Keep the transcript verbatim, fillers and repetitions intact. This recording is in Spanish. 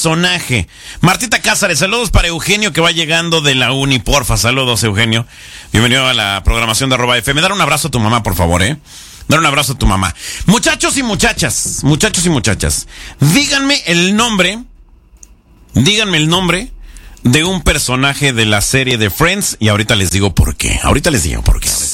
personaje. Martita Cázares, saludos para Eugenio que va llegando de la uni, porfa. Saludos, Eugenio. Bienvenido a la programación de Arroba F M. Dar un abrazo a tu mamá, por favor, ¿eh? Dar un abrazo a tu mamá. Muchachos y muchachas, muchachos y muchachas, díganme el nombre, díganme el nombre de un personaje de la serie de Friends y ahorita les digo por qué. Ahorita les digo por qué.